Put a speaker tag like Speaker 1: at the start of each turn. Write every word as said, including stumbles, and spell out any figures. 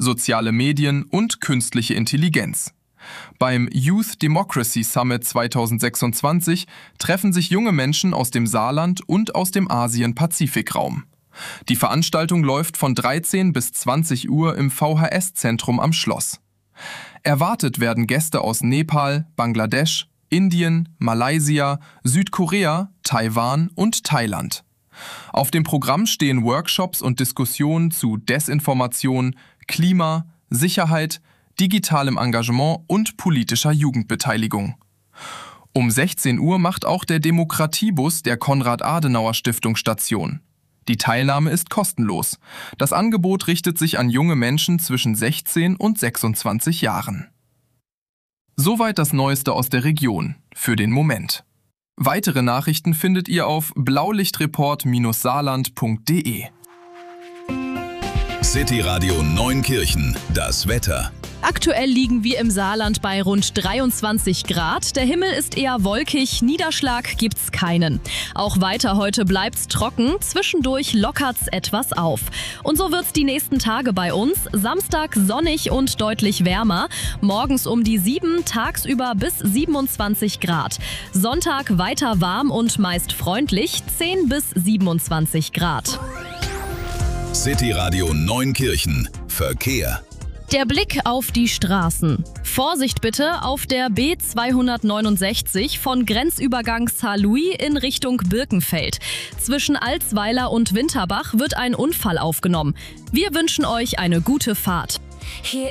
Speaker 1: soziale Medien und künstliche Intelligenz. Beim Youth Democracy Summit zweitausendsechsundzwanzig treffen sich junge Menschen aus dem Saarland und aus dem Asien-Pazifik-Raum. Die Veranstaltung läuft von dreizehn bis zwanzig Uhr im V H S-Zentrum am Schloss. Erwartet werden Gäste aus Nepal, Bangladesch, Indien, Malaysia, Südkorea, Taiwan und Thailand. Auf dem Programm stehen Workshops und Diskussionen zu Desinformation, Klima, Sicherheit, digitalem Engagement und politischer Jugendbeteiligung. Um sechzehn Uhr macht auch der Demokratiebus der Konrad-Adenauer-Stiftung Station. Die Teilnahme ist kostenlos. Das Angebot richtet sich an junge Menschen zwischen sechzehn und sechsundzwanzig Jahren. Soweit das Neueste aus der Region, für den Moment. Weitere Nachrichten findet ihr auf blaulichtreport Bindestrich saarland Punkt de.
Speaker 2: City Radio Neunkirchen, das Wetter.
Speaker 3: Aktuell liegen wir im Saarland bei rund dreiundzwanzig Grad. Der Himmel ist eher wolkig, Niederschlag gibt's keinen. Auch weiter heute bleibt's trocken, zwischendurch lockert's etwas auf. Und so wird's die nächsten Tage bei uns. Samstag sonnig und deutlich wärmer. Morgens um die sieben, tagsüber bis siebenundzwanzig Grad. Sonntag weiter warm und meist freundlich, zehn bis siebenundzwanzig Grad.
Speaker 2: City Radio Neunkirchen, Verkehr.
Speaker 3: Der Blick auf die Straßen. Vorsicht bitte auf der B zweihundertneunundsechzig von Grenzübergang Saarlouis in Richtung Birkenfeld. Zwischen Alsweiler und Winterbach wird ein Unfall aufgenommen. Wir wünschen euch eine gute Fahrt.